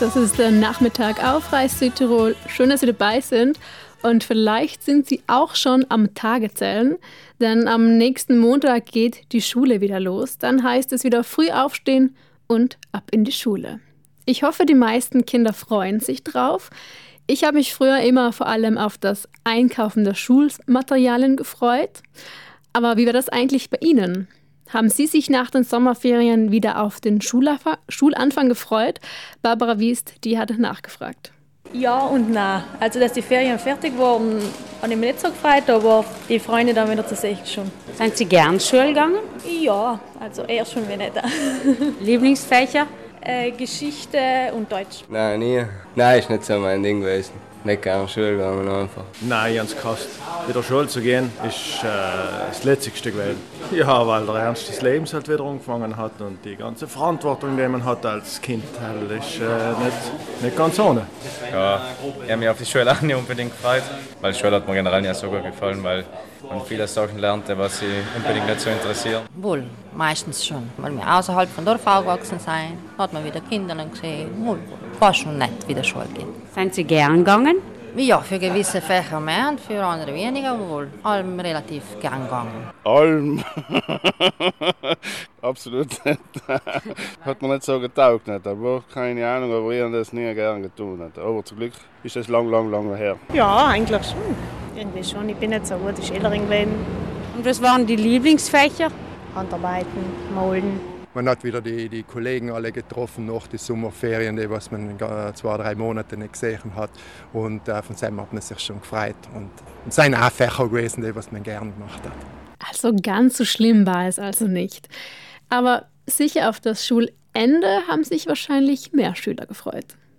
Das ist der Nachmittag auf Reis Südtirol. Schön, dass Sie dabei sind. Und vielleicht sind Sie auch schon am Tagezählen, denn am nächsten Montag geht die Schule wieder los. Dann heißt es wieder früh aufstehen und ab in die Schule. Ich hoffe, die meisten Kinder freuen sich drauf. Ich habe mich früher immer vor allem auf das Einkaufen der Schulmaterialien gefreut. Aber wie war das eigentlich bei Ihnen? Haben Sie sich nach den Sommerferien wieder auf den Schulanfang gefreut? Barbara Wiest, die hat nachgefragt. Ja und nein. Also, dass die Ferien fertig waren, habe ich mich nicht so gefreut, aber die Freunde dann wieder zu sehen schon. Sind Sie gern Schule gegangen? Ja, also eher schon wie nicht. Lieblingsfächer? Geschichte und Deutsch. Nein, nie. Nein, ist nicht so mein Ding gewesen. Nicht gerne Schule gegangen einfach. Nein, ich habe es gehasst. Wieder Schule zu gehen, ist das Letzigste gewesen. Ja, weil der Ernst des Lebens halt wieder angefangen hat und die ganze Verantwortung, die man hat als Kind, das ist nicht ganz ohne. Ja, ich habe mich auf die Schule auch nicht unbedingt gefreut, weil die Schule hat mir generell nicht so gut gefallen, weil man viele Sachen lernte, was sie unbedingt nicht so interessieren. Wohl, meistens schon. Weil wir außerhalb von Dorf aufgewachsen sind, hat man wieder Kinder gesehen. Wohl, war schon nett, wieder Schule gehen. Sind Sie gern gegangen? Ja, für gewisse Fächer mehr und für andere weniger, wohl. Allem relativ gern gegangen. Allem? Absolut nicht. Hat mir nicht so getaugt, nicht. Aber keine Ahnung, aber ich habe das nie gern getan. Nicht. Aber zum Glück ist das lang her. Ja, eigentlich schon. Irgendwie schon. Ich bin nicht so eine gute Schülerin gewesen. Und was waren die Lieblingsfächer? Handarbeiten, Molden. Man hat wieder die Kollegen alle getroffen nach den Sommerferien, die was man 2-3 Monate nicht gesehen hat. Und von seinem hat man sich schon gefreut. Und es sind auch Fächer gewesen, die was man gerne gemacht hat. Also ganz so schlimm war es also nicht. Aber sicher auf das Schulende haben sich wahrscheinlich mehr Schüler gefreut.